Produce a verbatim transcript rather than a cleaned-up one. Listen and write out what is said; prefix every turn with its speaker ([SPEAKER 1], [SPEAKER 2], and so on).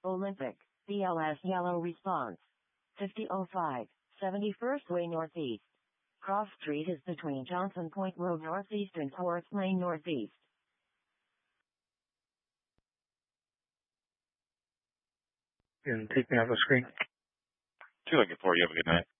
[SPEAKER 1] Olympic, B L S yellow response. fifty oh five, seventy-first Way Northeast. Cross Street is between Johnson Point Road Northeast and Torrance Lane Northeast.
[SPEAKER 2] And take me off the screen.
[SPEAKER 3] Two looking for you. Have a good night.